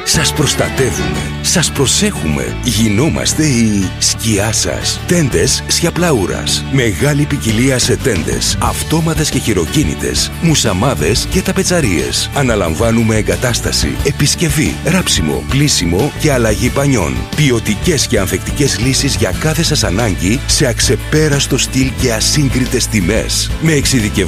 Σας προστατεύουμε. Σας προσέχουμε. Γινόμαστε η σκιά σας. Τέντες Σιαπλαούρας. Μεγάλη ποικιλία σε τέντες, αυτόματες και χειροκίνητες, μουσαμάδες και ταπετσαρίες. Αναλαμβάνουμε εγκατάσταση, επισκευή, ράψιμο, πλύσιμο και αλλαγή πανιών. Ποιοτικές και ανθεκτικές λύσεις για κάθε σας ανάγκη σε αξεπέραστο στυλ και ασύγκριτες τιμές. Με εξειδικευμένες